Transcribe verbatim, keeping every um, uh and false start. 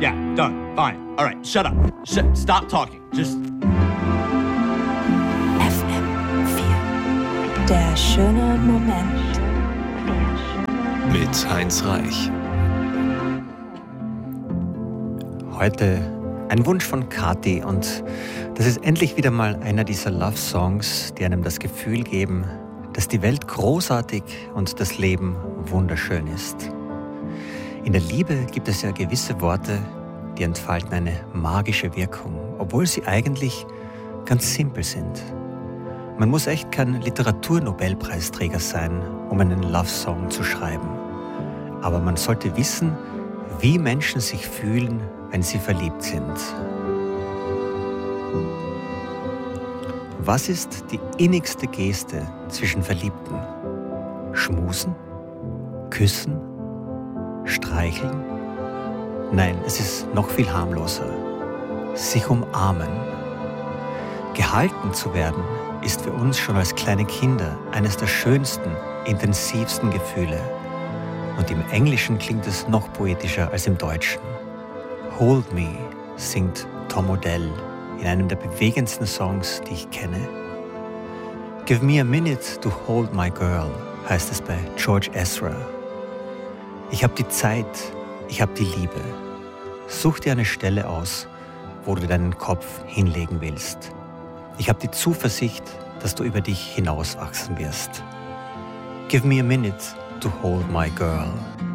Yeah, done. Fine. All right, shut up. Sh- stop talking. Just... F M vier. Der schöne Moment. Mit Heinz Reich. Heute ein Wunsch von Kathi und das ist endlich wieder mal einer dieser Love-Songs, die einem das Gefühl geben, dass die Welt großartig und das Leben wunderschön ist. In der Liebe gibt es ja gewisse Worte, die entfalten eine magische Wirkung, obwohl sie eigentlich ganz simpel sind. Man muss echt kein Literaturnobelpreisträger sein, um einen Love-Song zu schreiben. Aber man sollte wissen, wie Menschen sich fühlen, wenn sie verliebt sind. Was ist die innigste Geste zwischen Verliebten? Schmusen? Küssen? Streicheln? Nein, es ist noch viel harmloser. Sich umarmen. Gehalten zu werden ist für uns schon als kleine Kinder eines der schönsten, intensivsten Gefühle. Und im Englischen klingt es noch poetischer als im Deutschen. Hold Me singt Tom Odell in einem der bewegendsten Songs, die ich kenne. Give me a minute to hold my girl, heißt es bei George Ezra. Ich habe die Zeit, ich habe die Liebe. Such dir eine Stelle aus, wo du deinen Kopf hinlegen willst. Ich habe die Zuversicht, dass du über dich hinauswachsen wirst. Give me a minute to hold my girl.